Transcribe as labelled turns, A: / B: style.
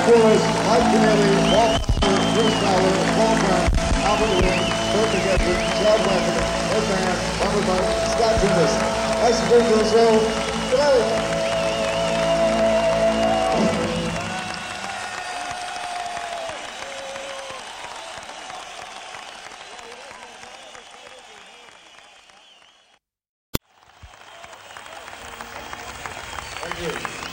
A: chorus, Mike Kennedy, Walt Fowler, Bruce Fowler, Paul Brown, Albert Williams, Bert McGettrick, Chad Weapon, Ed Van, Robert Martin, Scott Timbus. Nice to bring to the show. Good night. Thank you.